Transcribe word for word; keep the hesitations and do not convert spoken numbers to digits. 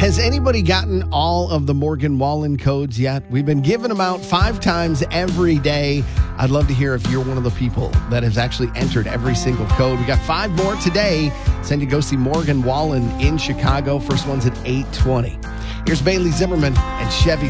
Has anybody gotten all of the Morgan Wallen codes yet? We've been giving them out five times every day. I'd love to hear if you're one of the people that has actually entered every single code. We got five more today. Send you go see Morgan Wallen in Chicago. First one's at eight twenty. Here's Bailey Zimmerman and Chevy